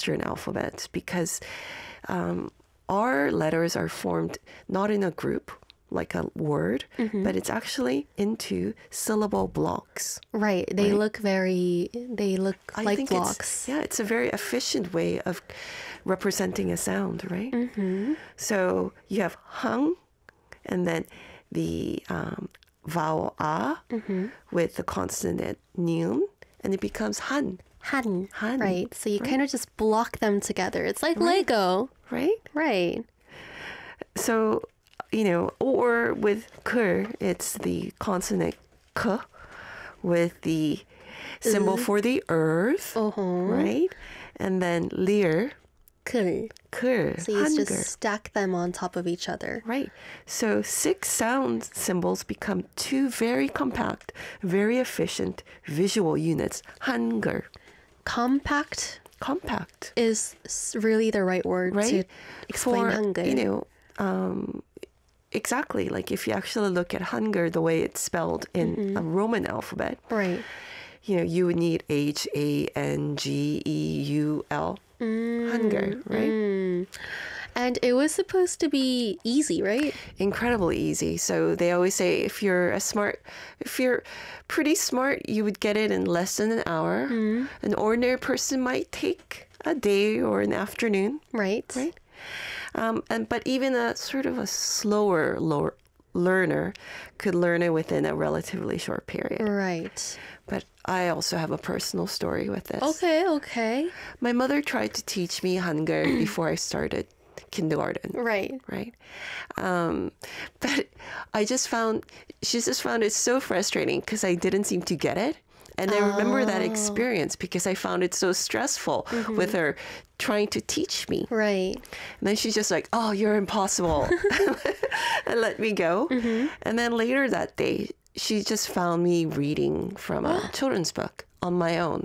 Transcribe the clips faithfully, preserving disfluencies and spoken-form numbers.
Western alphabet because um, our letters are formed not in a group like a word, mm-hmm. but it's actually into syllable blocks. Right. They right? look very, they look I like think blocks. It's, yeah, it's a very efficient way of representing a sound, right? Mm-hmm. So you have hung, and then the um, vowel a mm-hmm. with the consonant nium, and it becomes han. Han. Han. Right. So you right? kind of just block them together. It's like right. Lego. Right? Right. So, you know, or with kur, it's the consonant k with the symbol uh. for the earth, uh-huh. right? And then lir, kur. kur. So you hunger. just stack them on top of each other. Right. So six sound symbols become two very compact, very efficient visual units. Hunger. Compact? Compact. Is really the right word right? to explain for, hunger. You know, um, exactly. Like if you actually look at hunger the way it's spelled in mm-hmm. a Roman alphabet. Right. You know, you would need H A N G E U L. Mm, hunger, right? Mm. And it was supposed to be easy, right? Incredibly easy. So they always say if you're a smart, if you're pretty smart, you would get it in less than an hour. Mm. An ordinary person might take a day or an afternoon. Right. Right. Um, and but even a sort of a slower lower learner could learn it within a relatively short period. Right. But I also have a personal story with this. Okay, okay. My mother tried to teach me hunger before I started kindergarten. Right. Right. Um, but I just found, she just found it so frustrating because I didn't seem to get it. And I remember oh. that experience because I found it so stressful mm-hmm. with her trying to teach me. Right. And then she's just like, oh, you're impossible. And let me go. Mm-hmm. And then later that day, she just found me reading from a children's book on my own.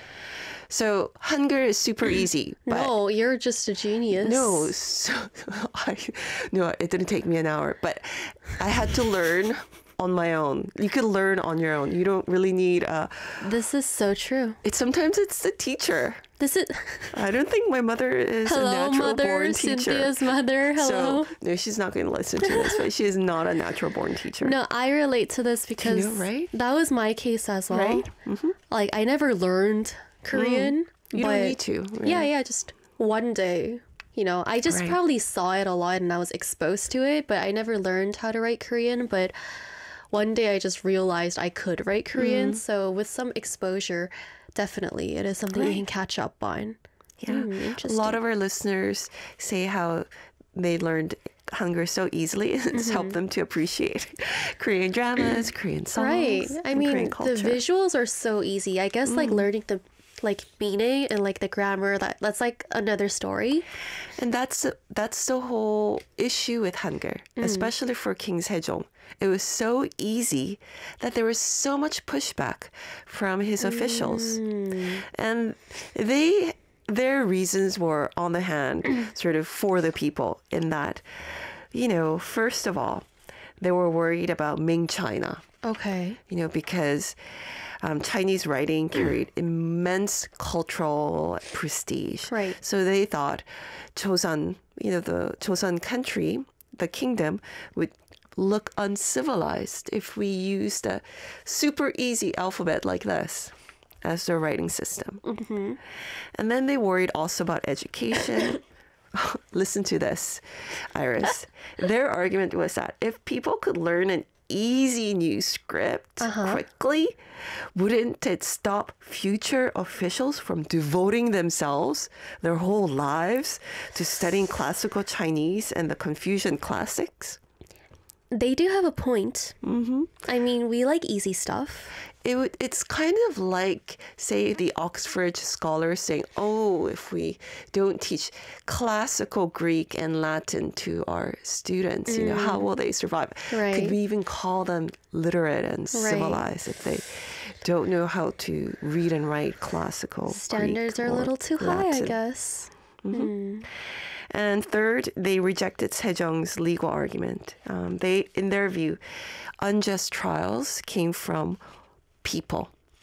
So hunger is super easy. But no, you're just a genius. No, so, I, no, it didn't take me an hour, but I had to learn on my own. You can learn on your own. You don't really need a... This is so true. It's sometimes it's the teacher. This is... I don't think my mother is Hello, a natural mother, born teacher. Cynthia's mother. Hello. So, no, she's not going to listen to this, but she is not a natural born teacher. No, I relate to this because you know, right? that was my case as well. Right? Mm-hmm. Like, I never learned Korean. Mm. You but don't need to. Right? Yeah, yeah, just one day. You know, I just right. probably saw it a lot and I was exposed to it, but I never learned how to write Korean. But one day I just realized I could write Korean. Mm. So with some exposure, definitely it is something right. you can catch up on. Yeah. Mm, a lot of our listeners say how they learned hunger so easily. It's mm-hmm. helped them to appreciate Korean dramas, Korean songs, right. I mean, Korean culture. The visuals are so easy. I guess mm. like learning the like meaning and like the grammar, that that's like another story. And that's that's the whole issue with hunger, mm. especially for King Sejong. It was so easy that there was so much pushback from his officials. Mm. And they their reasons were on the hand sort of for the people in that, you know, first of all, they were worried about Ming China. Okay. You know, because Um, Chinese writing carried immense cultural prestige. Right. So they thought Joseon, you know, the Joseon country, the kingdom, would look uncivilized if we used a super easy alphabet like this as their writing system. Mm-hmm. And then they worried also about education. Listen to this, Iris. Their argument was that if people could learn an easy new script uh-huh. quickly, wouldn't it stop future officials from devoting themselves their whole lives to studying classical Chinese and the Confucian classics? They do have a point. Mm-hmm. I mean, we like easy stuff. It would, it's kind of like, say, the Oxford scholars saying, oh, if we don't teach classical Greek and Latin to our students, mm. you know, how will they survive? Right. Could we even call them literate and civilized right. if they don't know how to read and write classical Standards Greek are a little too Latin. high, I guess. Mm-hmm. Mm. And third, they rejected Sejong's legal argument. Um, they, in their view, unjust trials came from people,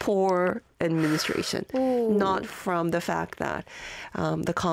poor administration, Ooh. not from the fact that um, the